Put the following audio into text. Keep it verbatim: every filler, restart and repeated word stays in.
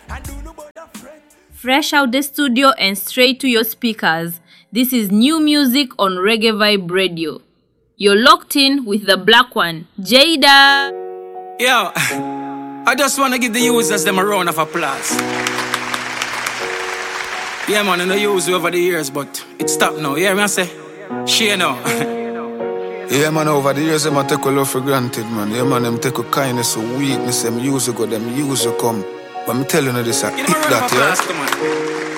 Fresh out the studio and straight to your speakers. This is new music on Reggae Vibe Radio. You're locked in with the black one, Jada. Yo, I just want to give the users them a round of applause. Yeah, man, I know you use it over the years, but it stopped now. You hear me I say? She now. Yeah, man, over the years, them a take a love for granted, man. Yeah, man, them take a kindness, a weakness, them use it go, them use it come. But I'm telling you this, I hit that, yeah?